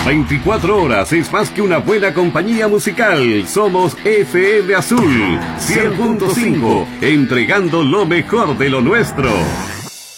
24 horas es más que una buena compañía musical. Somos FM Azul 100.5, entregando lo mejor de lo nuestro.